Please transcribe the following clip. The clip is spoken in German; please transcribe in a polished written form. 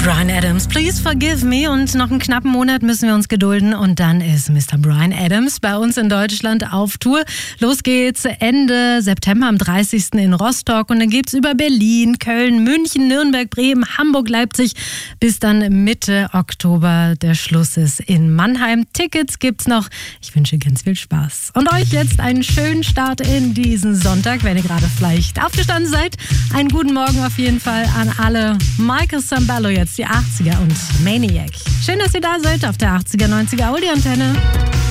Bryan Adams, Please Forgive Me. Und noch einen knappen Monat müssen wir uns gedulden. Und dann ist Mr. Bryan Adams bei uns in Deutschland auf Tour. Los geht's Ende September am 30. in Rostock. Und dann geht's über Berlin, Köln, München, Nürnberg, Bremen, Hamburg, Leipzig. Bis dann Mitte Oktober der Schluss ist in Mannheim. Tickets gibt's noch. Ich wünsche ganz viel Spaß. Und euch jetzt einen schönen Start in diesen Sonntag, wenn ihr gerade vielleicht aufgestanden seid. Einen guten Morgen auf jeden Fall an alle. Michael Sambello jetzt, die 80er und Maniac. Schön, dass ihr da seid auf der 80er, 90er Audi-Antenne.